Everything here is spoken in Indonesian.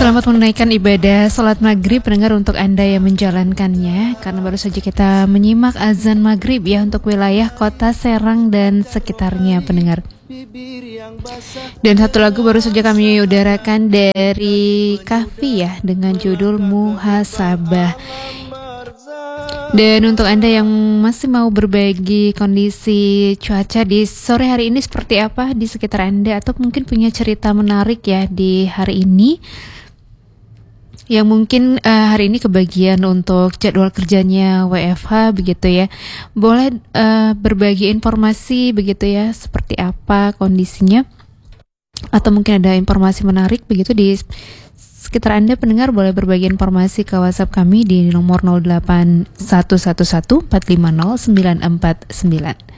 Selamat menunaikan ibadah sholat maghrib pendengar untuk Anda yang menjalankannya. Karena baru saja kita menyimak azan maghrib ya untuk wilayah kota Serang dan sekitarnya pendengar. Dan satu lagu baru saja kami udarakan dari Kahfi ya dengan judul Muhasabah. Dan untuk Anda yang masih mau berbagi kondisi cuaca di sore hari ini seperti apa di sekitar Anda, atau mungkin punya cerita menarik ya di hari ini yang mungkin hari ini kebagian untuk jadwal kerjanya WFH begitu ya, boleh berbagi informasi begitu ya, seperti apa kondisinya, atau mungkin ada informasi menarik begitu di sekitar Anda pendengar, boleh berbagi informasi ke WhatsApp kami di nomor 08111450949.